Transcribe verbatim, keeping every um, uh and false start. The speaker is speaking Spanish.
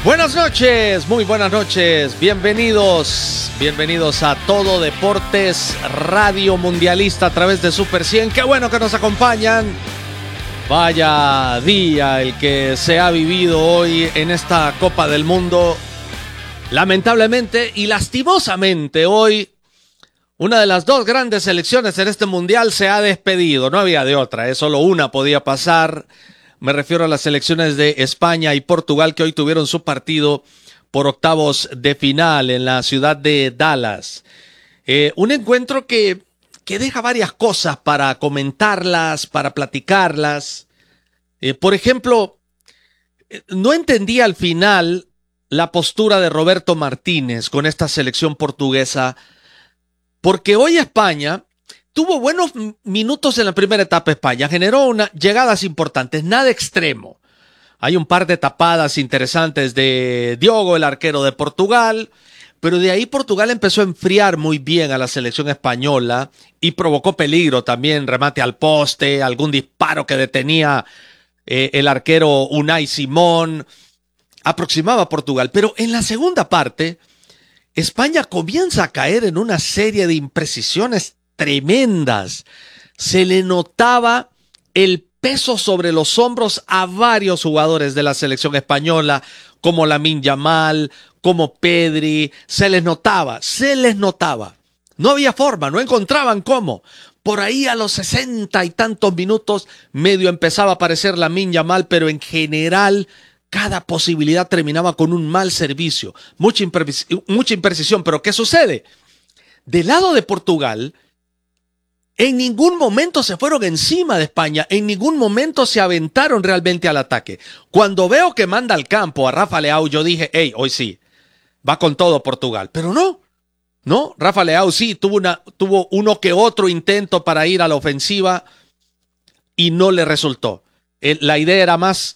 Buenas noches, muy buenas noches, bienvenidos, bienvenidos a Todo Deportes Radio Mundialista a través de Super cien. Qué bueno que nos acompañan. Vaya día el que se ha vivido hoy en esta Copa del Mundo. Lamentablemente y lastimosamente hoy una de las dos grandes selecciones en este mundial se ha despedido. No había de otra, ¿eh? Solo una podía pasar. Me refiero a las selecciones de España y Portugal que hoy tuvieron su partido por octavos de final en la ciudad de Dallas. Eh, un encuentro que, que deja varias cosas para comentarlas, para platicarlas. Eh, por ejemplo, no entendí al final la postura de Roberto Martínez con esta selección portuguesa, porque hoy España tuvo buenos minutos en la primera etapa. España generó unas llegadas importantes, nada extremo. Hay un par de tapadas interesantes de Diogo, el arquero de Portugal, pero de ahí Portugal empezó a enfriar muy bien a la selección española y provocó peligro también, remate al poste, algún disparo que detenía eh, el arquero Unai Simón, aproximaba a Portugal. Pero en la segunda parte, España comienza a caer en una serie de imprecisiones tremendas. Se le notaba el peso sobre los hombros a varios jugadores de la selección española, como Lamine Yamal, como Pedri. Se les notaba, se les notaba. No había forma, no encontraban cómo. Por ahí a los sesenta y tantos minutos medio empezaba a aparecer Lamine Yamal, pero en general cada posibilidad terminaba con un mal servicio, mucha, imprevis- mucha imprecisión. Pero ¿qué sucede? Del lado de Portugal, en ningún momento se fueron encima de España, en ningún momento se aventaron realmente al ataque. Cuando veo que manda al campo a Rafa Leao, yo dije, hey, hoy sí, va con todo Portugal. Pero no, no, Rafa Leao sí tuvo, una, tuvo uno que otro intento para ir a la ofensiva y no le resultó. El, la idea era más